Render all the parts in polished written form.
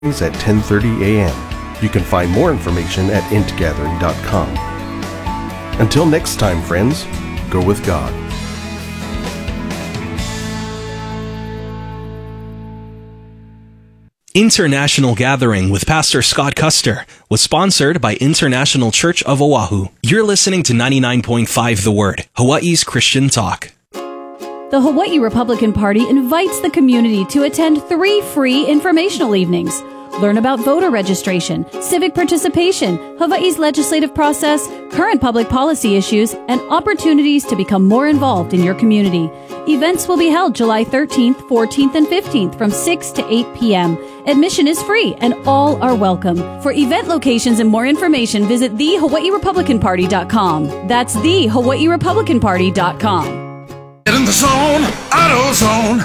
at 10:30 a.m. You can find more information at intgathering.com. Until next time, friends, go with God. International Gathering with Pastor Scott Custer was sponsored by International Church of Oahu. You're listening to 99.5 The Word, Hawaii's Christian talk. The Hawaii Republican Party invites the community to attend 3 free informational evenings. Learn about voter registration, civic participation, Hawaii's legislative process, current public policy issues, and opportunities to become more involved in your community. Events will be held July 13th, 14th, and 15th from 6 to 8 p.m. Admission is free and all are welcome. For event locations and more information, visit thehawaiirepublicanparty.com. That's thehawaiirepublicanparty.com. Get in the zone, AutoZone.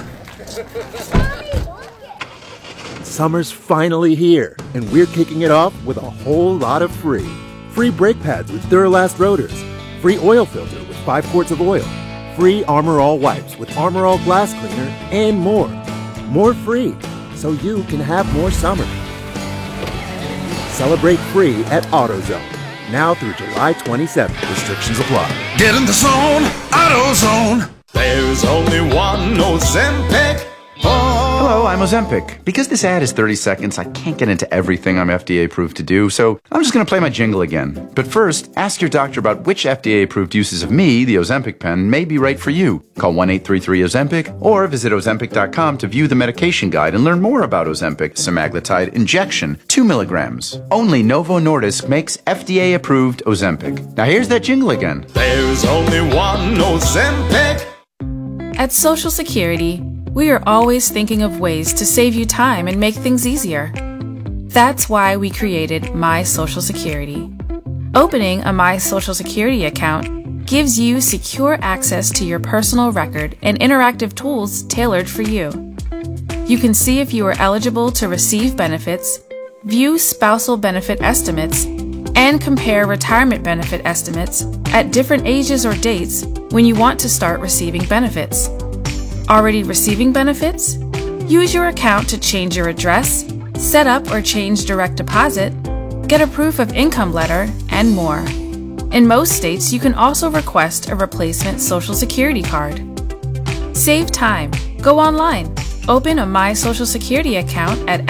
Summer's finally here, and we're kicking it off with a whole lot of free. Free brake pads with Duralast rotors. Free oil filter with 5 quarts of oil. Free Armor All wipes with Armor All glass cleaner, and more. More free, so you can have more summer. Celebrate free at AutoZone. Now through July 27th. Restrictions apply. Get in the zone, AutoZone. There's only one Ozempic. Hello, I'm Ozempic. Because this ad is 30 seconds, I can't get into everything I'm FDA approved to do, so I'm just going to play my jingle again. But first, ask your doctor about which FDA approved uses of me, the Ozempic pen, may be right for you. Call 1-833-OZEMPIC or visit Ozempic.com to view the medication guide and learn more about Ozempic semaglutide injection, 2 milligrams. Only Novo Nordisk makes FDA approved Ozempic. Now here's that jingle again. There's only one Ozempic. At Social Security, we are always thinking of ways to save you time and make things easier. That's why we created My Social Security. Opening a My Social Security account gives you secure access to your personal record and interactive tools tailored for you. You can see if you are eligible to receive benefits, view spousal benefit estimates, and compare retirement benefit estimates at different ages or dates when you want to start receiving benefits. Already receiving benefits? Use your account to change your address, set up or change direct deposit, get a proof of income letter, and more. In most states, you can also request a replacement Social Security card. Save time. Go online. Open a My Social Security account at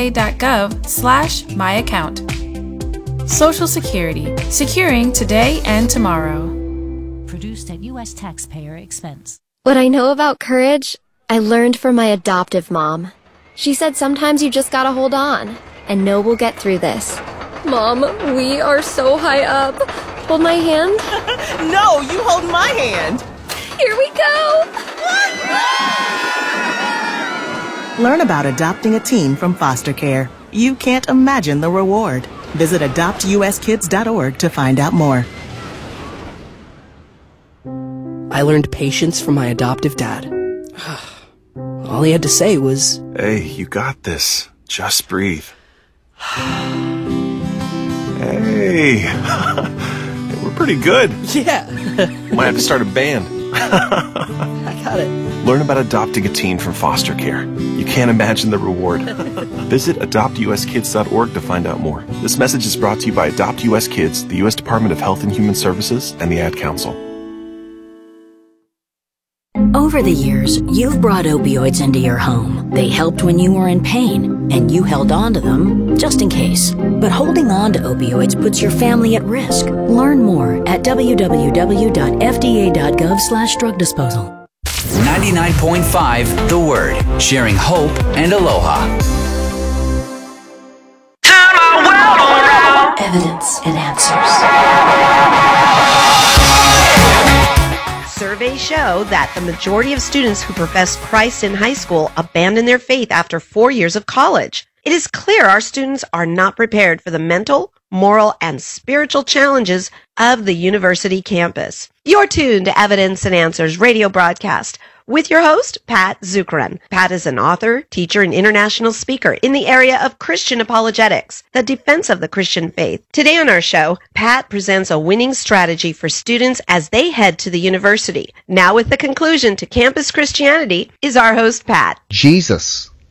ssa.gov/myaccount. Social Security. Securing today and tomorrow. Produced at U.S. taxpayer expense. What I know about courage, I learned from my adoptive mom. She said sometimes you just gotta hold on, and know we'll get through this. Mom, we are so high up. Hold my hand. No, you hold my hand. Here we go. Learn about adopting a teen from foster care. You can't imagine the reward. Visit adoptuskids.org to find out more. I learned patience from my adoptive dad. All he had to say was, "Hey, you got this. Just breathe." Hey, we're pretty good. Yeah. Might have to start a band. I got it. Learn about adopting a teen from foster care. You can't imagine the reward. Visit adoptuskids.org to find out more. This message is brought to you by Adopt US Kids, the U.S. Department of Health and Human Services, and the Ad Council. Over the years, you've brought opioids into your home. They helped when you were in pain, and you held on to them just in case. But holding on to opioids puts your family at risk. Learn more at www.fda.gov/drug disposal. 99.5 The Word, sharing hope and aloha. Turn my world around. Evidence and answers. Surveys show that the majority of students who profess Christ in high school abandon their faith after 4 years of college. It is clear our students are not prepared for the mental, moral, and spiritual challenges of the university campus. You're tuned to Evidence and Answers radio broadcast with your host, Pat Zukeran. Pat is an author, teacher, and international speaker in the area of Christian apologetics, the defense of the Christian faith. Today on our show, Pat presents a winning strategy for students as they head to the university. Now with the conclusion to campus Christianity is our host, Pat. Jesus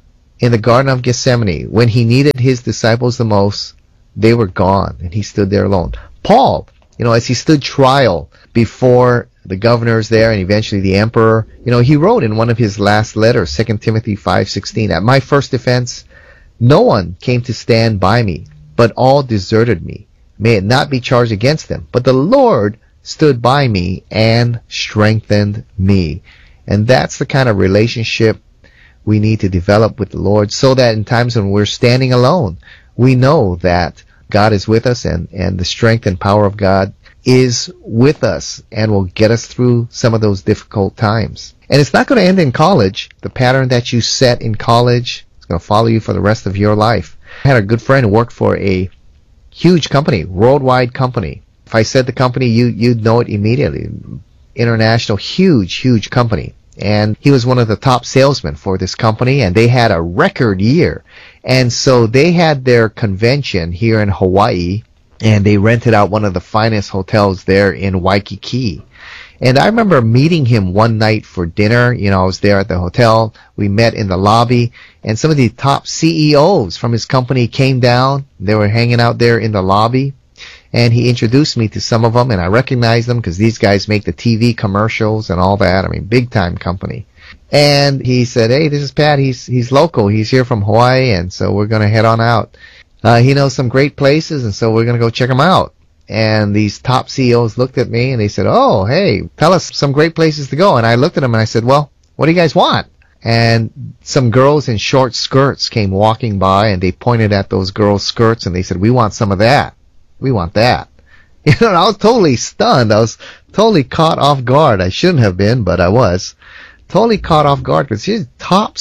in the Garden of Gethsemane, when he needed his disciples the most, they were gone, and he stood there alone. Paul, as he stood trial before the governors there and eventually the emperor, he wrote in one of his last letters, 2 Timothy 5:16, "At my first defense, no one came to stand by me, but all deserted me. May it not be charged against them, but the Lord stood by me and strengthened me." And that's the kind of relationship we need to develop with the Lord, so that in times when we're standing alone, we know that God is with us, and the strength and power of God is with us and will get us through some of those difficult times. And it's not going to end in college. The pattern that you set in college is going to follow you for the rest of your life. I had a good friend who worked for a huge company, worldwide company. If I said the company, you'd know it immediately. International, huge company. And he was one of the top salesmen for this company, and they had a record year. And so they had their convention here in Hawaii, and they rented out one of the finest hotels there in Waikiki. And I remember meeting him one night for dinner. I was there at the hotel. We met in the lobby, and some of the top CEOs from his company came down. They were hanging out there in the lobby, and he introduced me to some of them, and I recognized them because these guys make the TV commercials and all that. I mean, big time company. And he said, "Hey, this is Pat. He's local. He's here from Hawaii, and so we're going to head on out. He knows some great places, and so we're going to go check them out." And these top CEOs looked at me and they said, "Oh, hey, tell us some great places to go." And I looked at them and I said, "Well, what do you guys want?" And some girls in short skirts came walking by, and they pointed at those girls' skirts and they said, "We want some of that. We want that." And I was totally stunned. I was totally caught off guard. I shouldn't have been, but I was totally caught off guard because here's top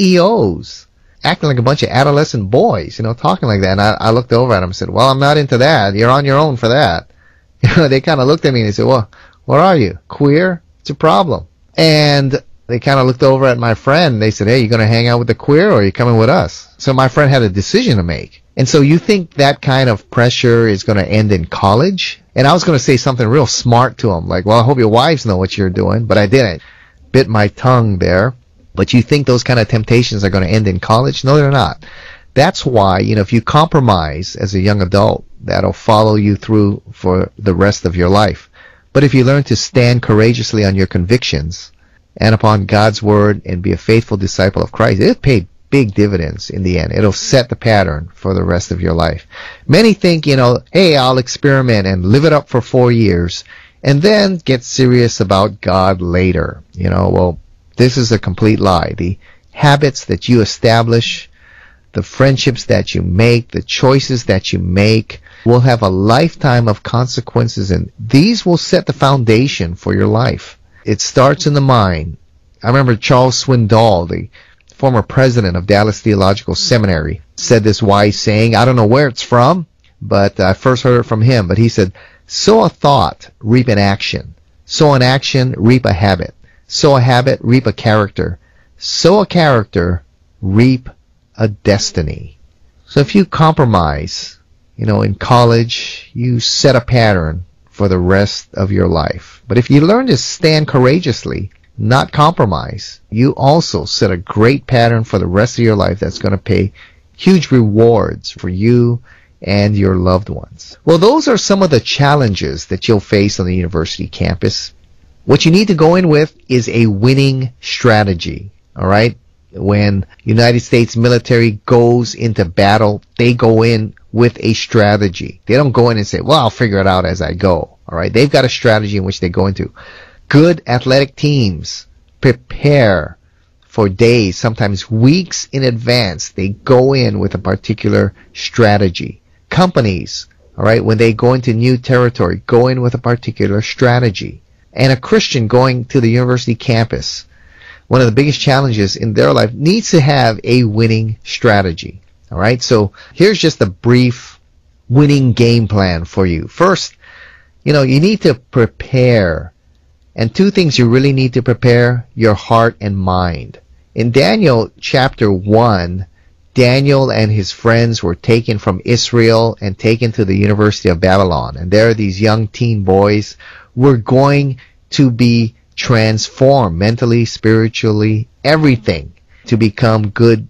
CEOs acting like a bunch of adolescent boys, talking like that. And I looked over at them and said, "Well, I'm not into that. You're on your own for that." They kind of looked at me and they said, "Well, what are you? Queer? It's a problem." And they kind of looked over at my friend and they said, "Hey, you going to hang out with the queer or are you coming with us?" So my friend had a decision to make. And so you think that kind of pressure is going to end in college? And I was going to say something real smart to him, like, "Well, I hope your wives know what you're doing," but I didn't. Bit my tongue there. But you think those kind of temptations are going to end in college? No, they're not. That's why, if you compromise as a young adult, that'll follow you through for the rest of your life. But if you learn to stand courageously on your convictions and upon God's word and be a faithful disciple of Christ, it'll pay big dividends in the end. It'll set the pattern for the rest of your life. Many think, hey, I'll experiment and live it up for 4 years and then get serious about God later. Well, this is a complete lie. The habits that you establish, the friendships that you make, the choices that you make will have a lifetime of consequences, and these will set the foundation for your life. It starts in the mind. I remember Charles Swindoll, the former president of Dallas Theological Seminary, said this wise saying. I don't know where it's from, but I first heard it from him. But he said, "Sow a thought, reap an action. Sow an action, reap a habit. Sow a habit, reap a character. Sow a character, reap a destiny." So if you compromise, in college, you set a pattern for the rest of your life. But if you learn to stand courageously, not compromise, you also set a great pattern for the rest of your life that's going to pay huge rewards for you and your loved ones. Well, those are some of the challenges that you'll face on the university campus. What you need to go in with is a winning strategy, all right? When United States military goes into battle, they go in with a strategy. They don't go in and say, "Well, I'll figure it out as I go," all right? They've got a strategy in which they go into. Good athletic teams prepare for days, sometimes weeks in advance. They go in with a particular strategy. Companies, all right, when they go into new territory, go in with a particular strategy. And a Christian going to the university campus, one of the biggest challenges in their life, needs to have a winning strategy. All right, so here's just a brief winning game plan for you. First, you need to prepare. And 2 things you really need to prepare: your heart and mind. In Daniel chapter 1, Daniel and his friends were taken from Israel and taken to the University of Babylon. And there these young teen boys were going to be transformed mentally, spiritually, everything, to become good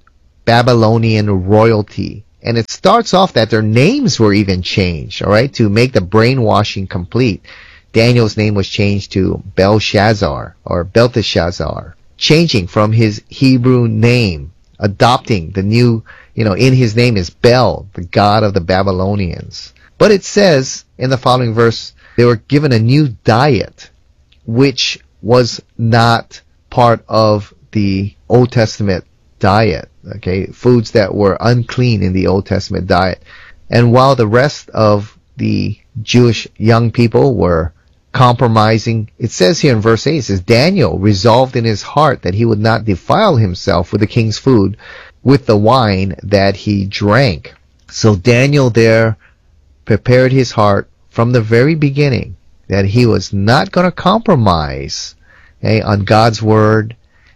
Babylonian royalty. And it starts off that their names were even changed, all right, to make the brainwashing complete. Daniel's name was changed to Belshazzar or Belteshazzar, changing from his Hebrew name, adopting the new, in his name is Bel, the god of the Babylonians. But it says in the following verse, they were given a new diet, which was not part of the Old Testament diet. Okay, foods that were unclean in the Old Testament diet. And while the rest of the Jewish young people were compromising, it says here in verse 8, it says, Daniel resolved in his heart that he would not defile himself with the king's food, with the wine that he drank. So Daniel there prepared his heart from the very beginning that he was not going to compromise on God's word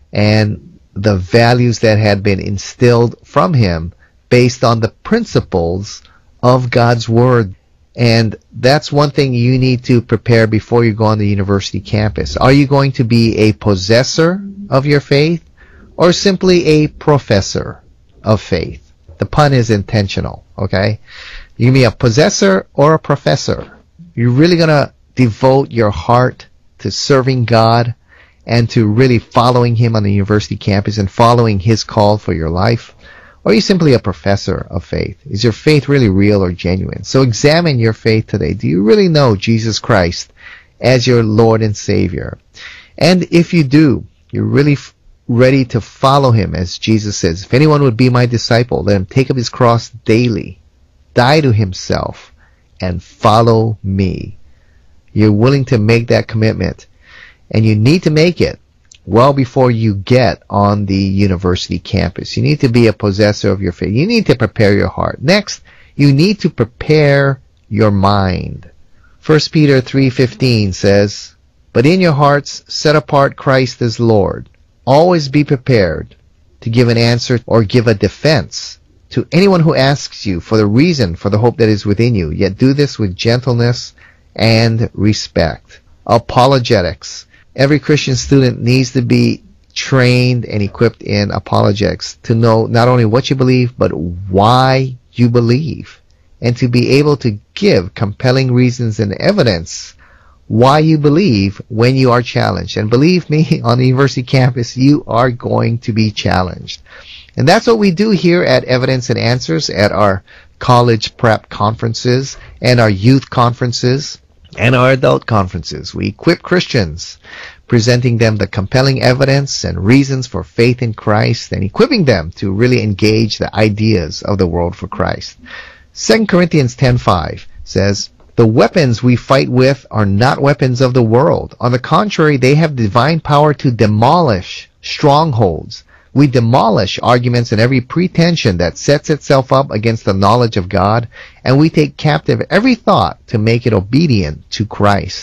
and the values that had been instilled from him based on the principles of God's word. And that's one thing you need to prepare before you go on the university campus. Are you going to be a possessor of your faith or simply a professor of faith? The pun is intentional, okay? You can be a possessor or a professor. You're really going to devote your heart to serving God and to really following him on the university campus and following his call for your life? Or are you simply a professor of faith? Is your faith really real or genuine? So examine your faith today. Do you really know Jesus Christ as your Lord and Savior? And if you do, you're really ready to follow him, as Jesus says, if anyone would be my disciple, let him take up his cross daily, die to himself, and follow me. You're willing to make that commitment. And you need to make it well before you get on the university campus. You need to be a possessor of your faith. You need to prepare your heart. Next, you need to prepare your mind. 1 Peter 3:15 says, But in your hearts set apart Christ as Lord. Always be prepared to give an answer or give a defense to anyone who asks you for the reason for the hope that is within you. Yet do this with gentleness and respect. Apologetics. Every Christian student needs to be trained and equipped in apologetics to know not only what you believe, but why you believe, and to be able to give compelling reasons and evidence why you believe when you are challenged. And believe me, on the university campus, you are going to be challenged. And that's what we do here at Evidence and Answers at our college prep conferences and our youth conferences and our adult conferences. We equip Christians, presenting them the compelling evidence and reasons for faith in Christ and equipping them to really engage the ideas of the world for Christ. 2 Corinthians 10:5 says, The weapons we fight with are not weapons of the world. On the contrary, they have divine power to demolish strongholds. We demolish arguments and every pretension that sets itself up against the knowledge of God, and we take captive every thought to make it obedient to Christ.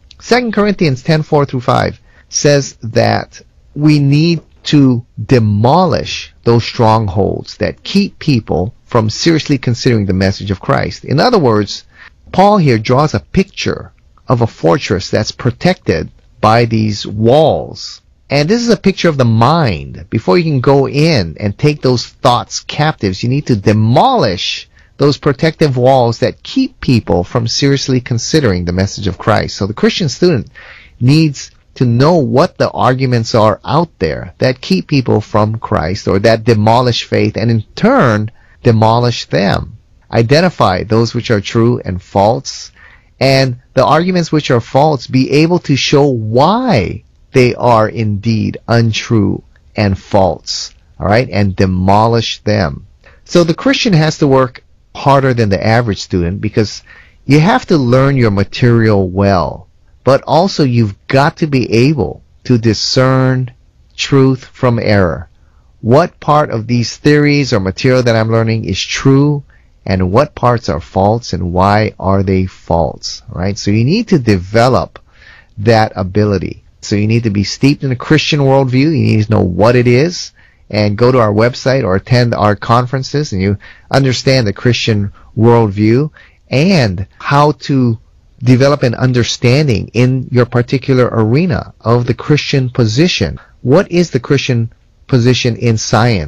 2 Corinthians 10:4-5 says that we need to demolish those strongholds that keep people from seriously considering the message of Christ. In other words, Paul here draws a picture of a fortress that's protected by these walls. And this is a picture of the mind. Before you can go in and take those thoughts captives, you need to demolish those protective walls that keep people from seriously considering the message of Christ. So the Christian student needs to know what the arguments are out there that keep people from Christ or that demolish faith and in turn demolish them. Identify those which are true and false, and the arguments which are false, be able to show why they are indeed untrue and false, all right, and demolish them. So the Christian has to work harder than the average student because you have to learn your material well, but also you've got to be able to discern truth from error. What part of these theories or material that I'm learning is true and what parts are false and why are they false, right? So you need to develop that ability. So you need to be steeped in a Christian worldview. You need to know what it is and go to our website or attend our conferences and you understand the Christian worldview and how to develop an understanding in your particular arena of the Christian position. What is the Christian position in science?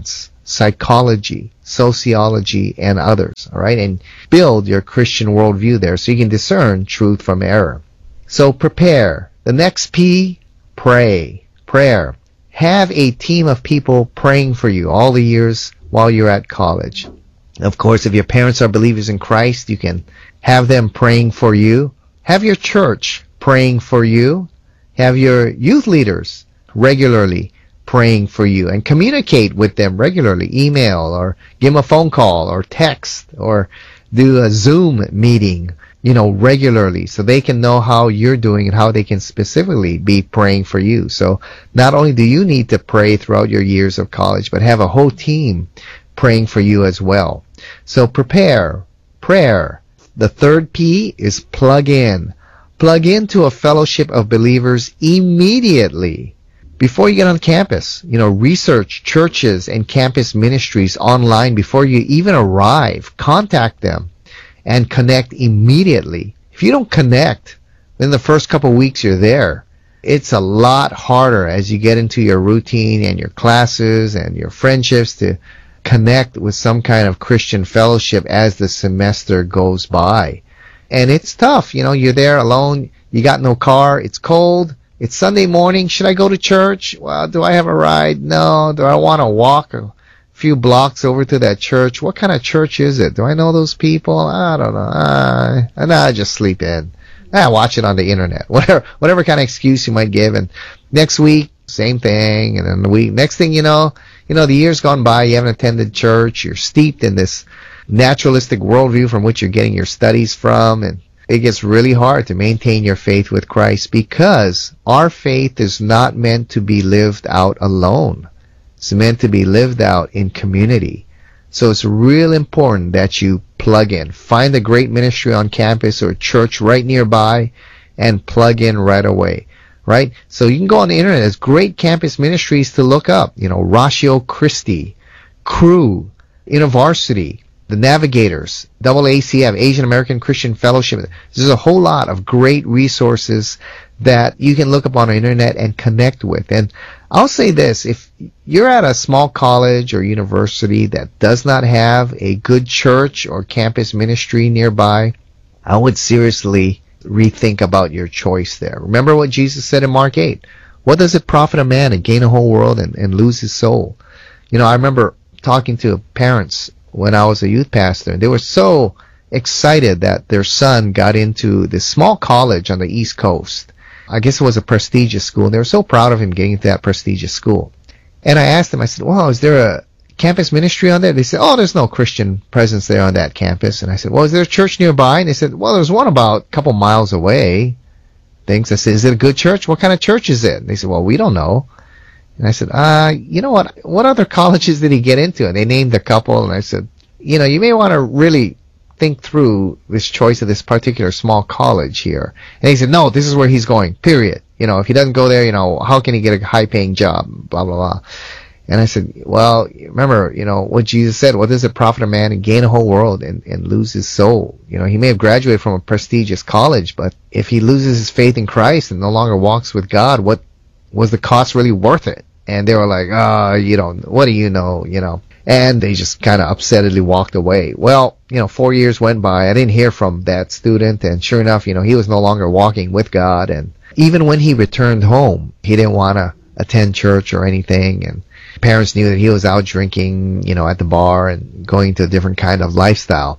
psychology, sociology, and others, all right? And build your Christian worldview there so you can discern truth from error. So prepare. The next P, pray. Prayer. Have a team of people praying for you all the years while you're at college. Of course, if your parents are believers in Christ, you can have them praying for you. Have your church praying for you. Have your youth leaders regularly praying for you, and communicate with them regularly. Email, or give them a phone call, or text, or do a Zoom meeting, regularly, so they can know how you're doing and how they can specifically be praying for you. So not only do you need to pray throughout your years of college, but have a whole team praying for you as well. So prepare. Prayer. The third P is plug in. Plug into a fellowship of believers immediately. Before you get on campus, research churches and campus ministries online before you even arrive. Contact them and connect immediately. If you don't connect in the first couple of weeks you're there, it's a lot harder as you get into your routine and your classes and your friendships to connect with some kind of Christian fellowship as the semester goes by. And it's tough. You're there alone. You got no car. It's cold. It's Sunday morning. Should I go to church? Well, do I have a ride? No. Do I want to walk a few blocks over to that church? What kind of church is it? Do I know those people? I don't know. I just sleep in. Watch it on the internet. Whatever kind of excuse you might give. And next week, same thing. And then the week, next thing you know, the year's gone by. You haven't attended church. You're steeped in this naturalistic worldview from which you're getting your studies from, and it gets really hard to maintain your faith with Christ, because our faith is not meant to be lived out alone. It's meant to be lived out in community. So it's real important that you plug in. Find a great ministry on campus or church right nearby and plug in right away. Right? So you can go on the internet. There's great campus ministries to look up. Ratio Christi, Cru, InterVarsity, the Navigators, AACF, Asian American Christian Fellowship. There's a whole lot of great resources that you can look up on the internet and connect with. And I'll say this, if you're at a small college or university that does not have a good church or campus ministry nearby, I would seriously rethink about your choice there. Remember what Jesus said in Mark 8. What does it profit a man to gain a whole world and lose his soul? I remember talking to parents when I was a youth pastor, and they were so excited that their son got into this small college on the East Coast. I guess it was a prestigious school, and they were so proud of him getting into that prestigious school. And I asked them, I said, well, is there a campus ministry on there? They said, oh, there's no Christian presence there on that campus. And I said, well, is there a church nearby? And they said, well, there's one about a couple miles away. I said, is it a good church? What kind of church is it? And they said, well, we don't know. And I said, you know what other colleges did he get into? And they named a couple, and I said, you may want to really think through this choice of this particular small college here. And he said, no, this is where he's going, period. If he doesn't go there, how can he get a high-paying job, blah, blah, blah. And I said, well, remember, what Jesus said, what does it profit a man to gain a whole world and lose his soul? He may have graduated from a prestigious college, but if he loses his faith in Christ and no longer walks with God, what was the cost really worth it? And they were like, what do you know, And they just kind of upsettedly walked away. Well, 4 years went by. I didn't hear from that student, and sure enough, he was no longer walking with God. And even when he returned home, he didn't want to attend church or anything, and parents knew that he was out drinking, at the bar and going to a different kind of lifestyle.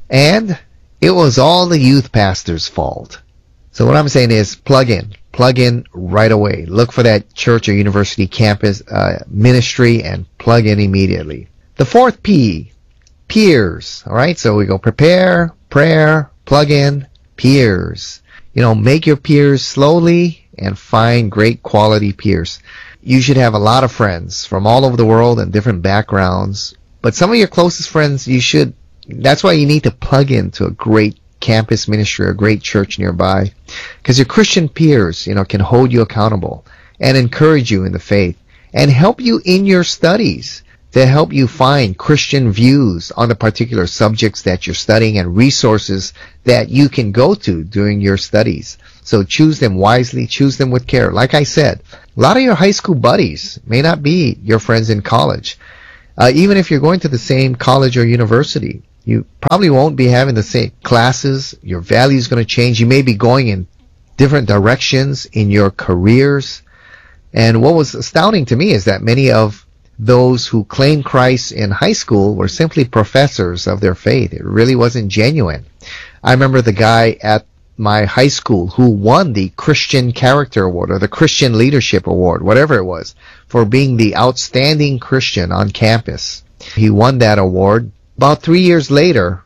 And it was all the youth pastor's fault. So what I'm saying is plug in right away. Look for that church or university campus ministry and plug in immediately. The fourth P, peers. All right, so we go prepare, prayer, plug in, peers. Make your peers slowly and find great quality peers. You should have a lot of friends from all over the world and different backgrounds. But some of your closest friends, that's why you need to plug into a great campus ministry or a great church nearby. Because your Christian peers, can hold you accountable and encourage you in the faith and help you in your studies to help you find Christian views on the particular subjects that you're studying and resources that you can go to during your studies. So choose them wisely, choose them with care. Like I said, a lot of your high school buddies may not be your friends in college. Even if you're going to the same college or university, you probably won't be having the same classes. Your value is going to change. You may be going in different directions in your careers. And what was astounding to me is that many of those who claimed Christ in high school were simply professors of their faith. It really wasn't genuine. I remember the guy at my high school who won the Christian Character Award or the Christian Leadership Award, whatever it was, for being the outstanding Christian on campus. He won that award. About 4 years later,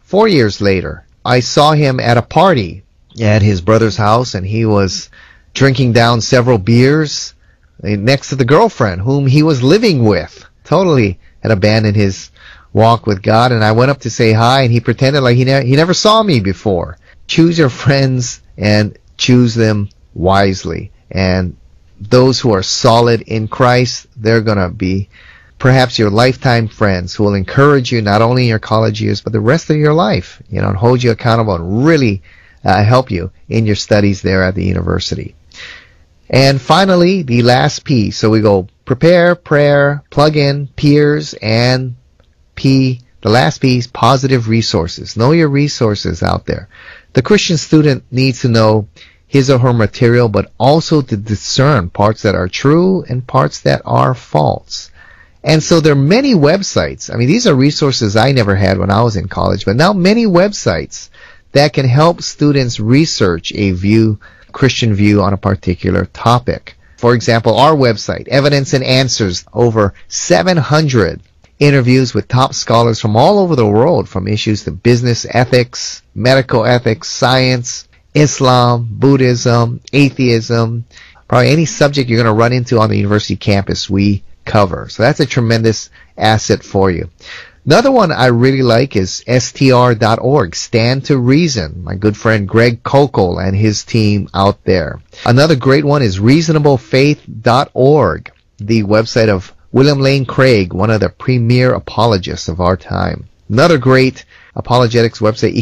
I saw him at a party at his brother's house, and he was drinking down several beers next to the girlfriend whom he was living with. Totally had abandoned his walk with God, and I went up to say hi, and he pretended like he never saw me before. Choose your friends and choose them wisely. And those who are solid in Christ, they're going to be perhaps your lifetime friends who will encourage you not only in your college years, but the rest of your life, and hold you accountable and really help you in your studies there at the university. And finally, the last P. So we go prepare, prayer, plug in, peers, and P. The last P is positive resources. Know your resources out there. The Christian student needs to know his or her material, but also to discern parts that are true and parts that are false. And so there are many websites. I mean, these are resources I never had when I was in college, but now many websites that can help students research a Christian view on a particular topic. For example, our website, Evidence and Answers, over 700 interviews with top scholars from all over the world, from issues to business ethics, medical ethics, science, Islam, Buddhism, atheism, probably any subject you're going to run into on the university campus, we cover. So that's a tremendous asset for you. Another one I really like is str.org, Stand to Reason, my good friend Greg Kokel and his team out there. Another great one is reasonablefaith.org, the website of William Lane Craig, one of the premier apologists of our time. Another great apologetics website,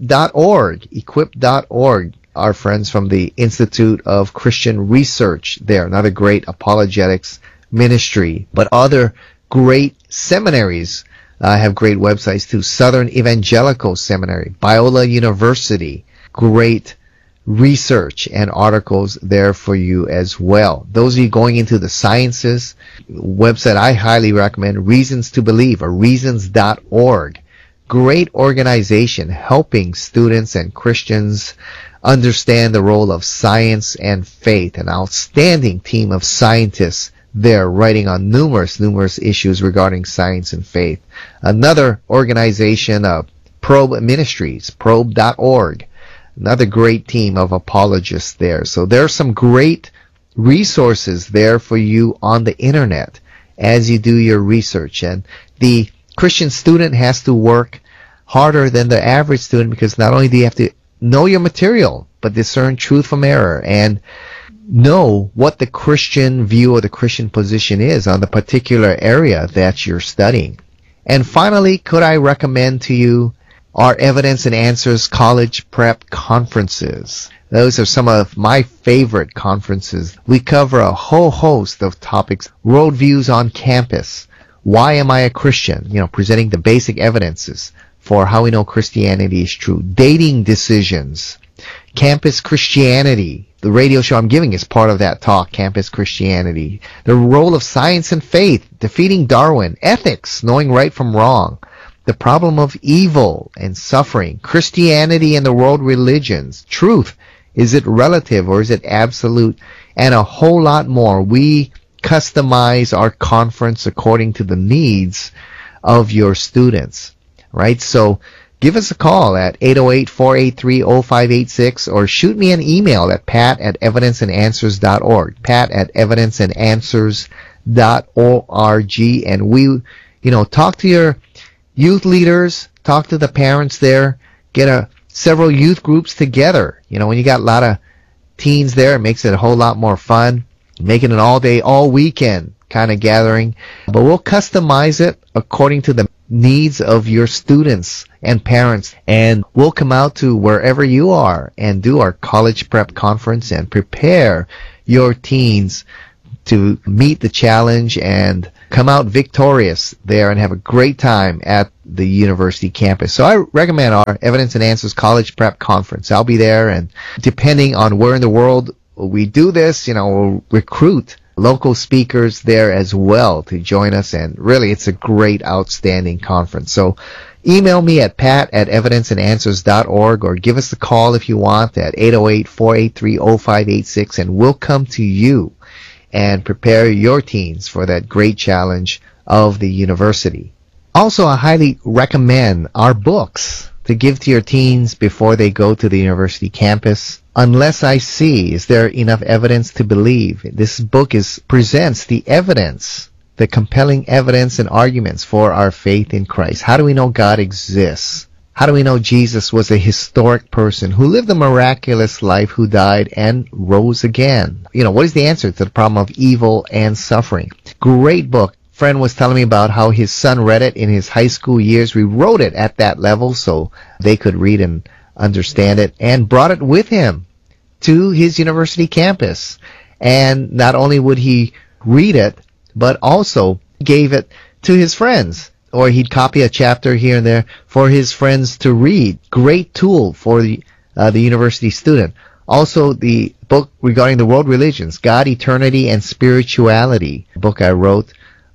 equip.org, our friends from the Institute of Christian Research there, another great apologetics ministry. But other great seminaries have great websites too. Southern Evangelical Seminary, Biola University, great research and articles there for you as well. Those of you going into the sciences, website I highly recommend, Reasons to Believe, or reasons.org. Great organization helping students and Christians understand the role of science and faith. An outstanding team of scientists there writing on numerous issues regarding science and faith. Another organization of Probe Ministries, probe.org. Another great team of apologists there. So there are some great resources there for you on the internet as you do your research. And the Christian student has to work harder than the average student, because not only do you have to know your material, but discern truth from error and know what the Christian view or the Christian position is on the particular area that you're studying. And finally, could I recommend to you our Evidence and Answers College Prep Conferences? Those are some of my favorite conferences. We cover a whole host of topics. Worldviews on campus. Why am I a Christian? Presenting the basic evidences for how we know Christianity is true. Dating decisions. Campus Christianity. The radio show I'm giving is part of that talk, Campus Christianity. The role of science and faith, defeating Darwin. Ethics, knowing right from wrong. The problem of evil and suffering. Christianity and the world religions. Truth, is it relative or is it absolute? And a whole lot more. We customize our conference according to the needs of your students, right? So give us a call at 808-483-0586 or shoot me an email at pat@evidenceandanswers.org, pat@evidenceandanswers.org, and we, talk to your youth leaders, talk to the parents there, get several youth groups together. When you got a lot of teens there, it makes it a whole lot more fun. Make it an all-day, all-weekend kind of gathering. But we'll customize it according to the needs of your students and parents. And we'll come out to wherever you are and do our college prep conference and prepare your teens to meet the challenge and come out victorious there and have a great time at the university campus. So I recommend our Evidence and Answers College Prep Conference. I'll be there, and depending on where in the world we do this, we'll recruit local speakers there as well to join us, and really it's a great, outstanding conference. So email me at pat@evidenceandanswers.org or give us a call if you want at 808-483-0586, and we'll come to you and prepare your teens for that great challenge of the university. Also, I highly recommend our books to give to your teens before they go to the university campus. Unless I See, Is There Enough Evidence to Believe? This book presents the evidence, the compelling evidence and arguments for our faith in Christ. How do we know God exists? How do we know Jesus was a historic person who lived a miraculous life, who died and rose again? What is the answer to the problem of evil and suffering? Great book. Friend was telling me about how his son read it in his high school years. We wrote it at that level so they could read and understand it, and brought it with him to his university campus. And not only would he read it, but also gave it to his friends, or he'd copy a chapter here and there for his friends to read. Great tool for the university student. Also, the book regarding the world religions, God, Eternity, and Spirituality, a book I wrote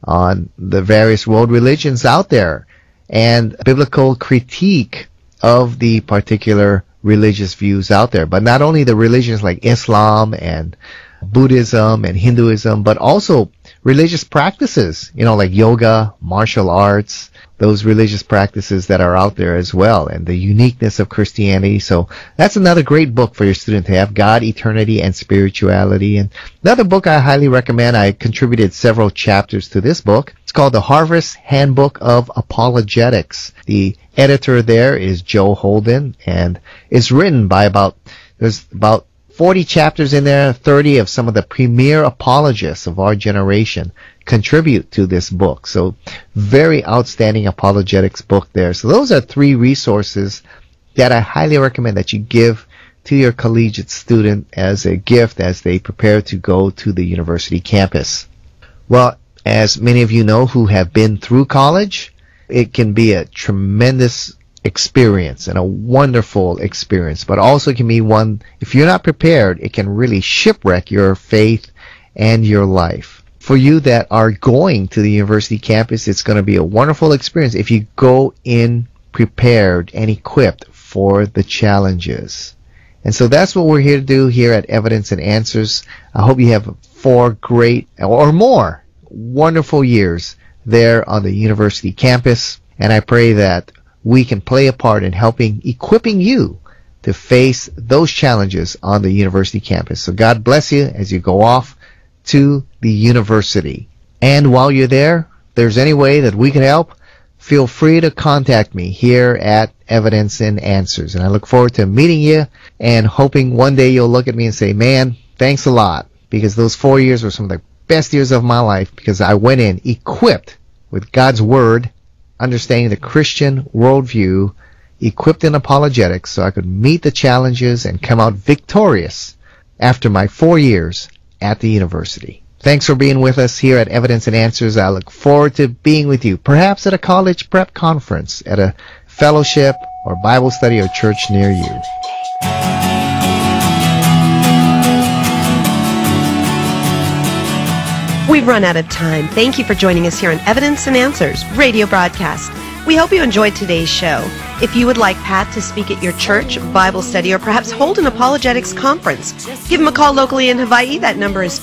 on the various world religions out there, and biblical critique of the particular religious views out there. But not only the religions like Islam and Buddhism and Hinduism, but also religious practices, like yoga, martial arts, those religious practices that are out there as well, and the uniqueness of Christianity. So that's another great book for your student to have, God, Eternity, and Spirituality. And another book I highly recommend, I contributed several chapters to this book. It's called The Harvest Handbook of Apologetics. The editor there is Joe Holden, and it's written by there's about 40 chapters in there, 30 of some of the premier apologists of our generation contribute to this book. So very outstanding apologetics book there. So those are 3 resources that I highly recommend that you give to your collegiate student as a gift as they prepare to go to the university campus. Well, as many of you know who have been through college, it can be a tremendous experience and a wonderful experience, but also can be one, if you're not prepared, it can really shipwreck your faith and your life. For you that are going to the university campus, it's going to be a wonderful experience if you go in prepared and equipped for the challenges. And so that's what we're here to do here at Evidence and Answers. I hope you have 4 great or more wonderful years there on the university campus, and I pray that we can play a part in equipping you to face those challenges on the university campus. So God bless you as you go off to the university. And while you're there, if there's any way that we can help, feel free to contact me here at Evidence and Answers. And I look forward to meeting you and hoping one day you'll look at me and say, man, thanks a lot, because those 4 years were some of the best years of my life, because I went in equipped with God's Word, understanding the Christian worldview, equipped in apologetics, so I could meet the challenges and come out victorious after my 4 years at the university. Thanks for being with us here at Evidence and Answers. I look forward to being with you, perhaps at a college prep conference, at a fellowship or Bible study or church near you. We've run out of time. Thank you for joining us here on Evidence and Answers radio broadcast. We hope you enjoyed today's show. If you would like Pat to speak at your church, Bible study, or perhaps hold an apologetics conference, give him a call locally in Hawaii. That number is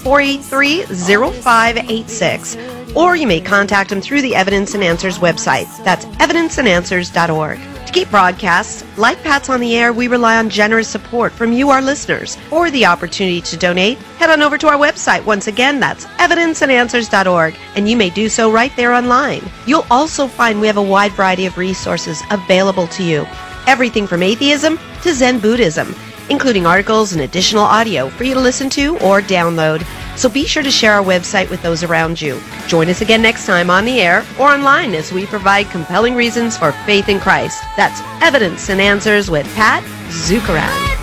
483-0586. Or you may contact him through the Evidence and Answers website. That's evidenceandanswers.org. To keep broadcasts like Pat's on the air, we rely on generous support from you, our listeners. For the opportunity to donate, head on over to our website. Once again, that's evidenceandanswers.org, and you may do so right there online. You'll also find we have a wide variety of resources available to you. Everything from atheism to Zen Buddhism, including articles and additional audio for you to listen to or download. So be sure to share our website with those around you. Join us again next time on the air or online as we provide compelling reasons for faith in Christ. That's Evidence and Answers with Pat Zukeran.